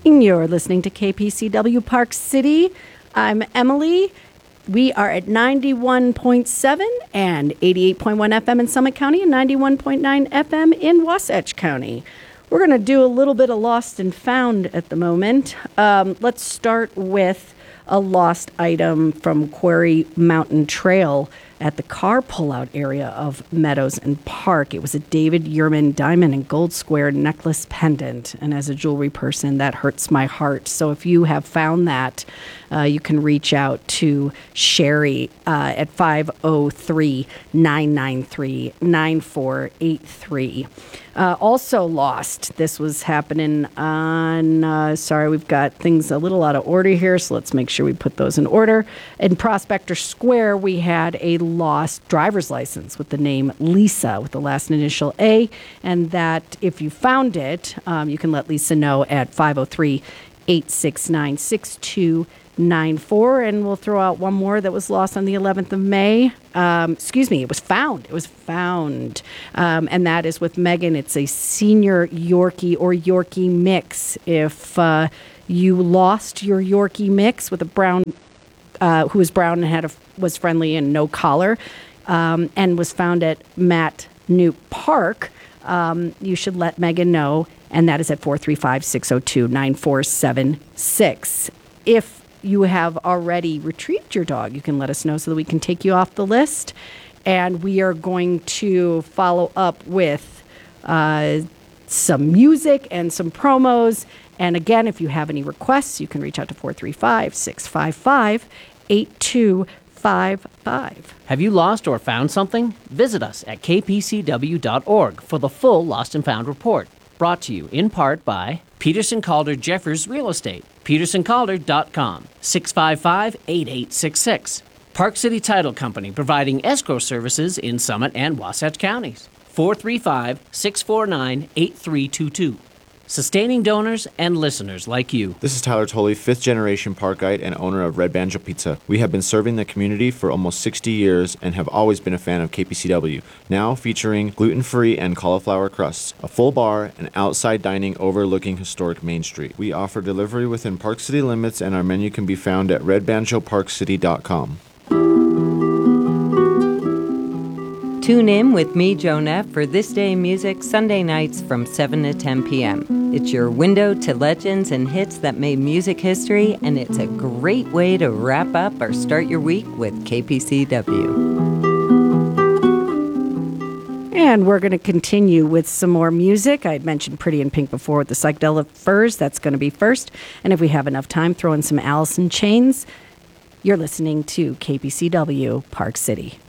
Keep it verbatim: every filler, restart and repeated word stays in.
You're listening to K P C W Park City. I'm Emily. We are at ninety-one point seven and eighty-eight point one F M in Summit County and ninety-one point nine F M in Wasatch County. We're going to do a little bit of lost and found at the moment. Um, let's start with a lost item from Quarry Mountain Trail at the car pullout area of Meadows and Park. It was a David Yurman diamond and gold square necklace pendant. And as a jewelry person, that hurts my heart. So if you have found that, uh, you can reach out to Sherry uh, at five oh three, nine nine three, nine four eight three. Uh, also lost. This was happening on, uh, sorry, we've got things a little out of order here, so let's make sure we put those in order. In Prospector Square, we had a lost driver's license with the name Lisa with the last initial A, and that if you found it, um, you can let Lisa know at five oh three, eight six nine, six two nine four, and we'll throw out one more that was lost on the eleventh of May. Um, excuse me, it was found. It was found, um, and that is with Megan. It's a senior Yorkie or Yorkie mix. If uh, you lost your Yorkie mix with a brown, uh, who was brown and had a was friendly and no collar, um, and was found at Matt Newt Park, um, you should let Megan know, and that is at four three five, six oh two, nine four seven six. If you have already retrieved your dog, you can let us know so that we can take you off the list. And we are going to follow up with uh, some music and some promos. And again, if you have any requests, you can reach out to four three five, six five five, eight two five five. Have you lost or found something? Visit us at k p c w dot org for the full Lost and Found report. Brought to you in part by Peterson Calder Jeffers Real Estate, peterson calder dot com, six five five, eight eight six six. Park City Title Company, providing escrow services in Summit and Wasatch counties, four three five, six four nine, eight three two two. Sustaining donors and listeners like you. This is Tyler Tolley, fifth generation park guide and owner of Red Banjo Pizza. We have been serving the community for almost sixty years and have always been a fan of K P C W. Now featuring gluten-free and cauliflower crusts, a full bar, and outside dining overlooking historic Main Street. We offer delivery within Park City limits, and our menu can be found at red banjo park city dot com. Tune in with me, Jonette, for This Day in Music, Sunday nights from seven to ten p.m. It's your window to legends and hits that made music history, and it's a great way to wrap up or start your week with K P C W. And we're going to continue with some more music. I had mentioned Pretty in Pink before with the Psychedelic Furs. That's going to be first. And if we have enough time, throw in some Alice in Chains. You're listening to K P C W Park City.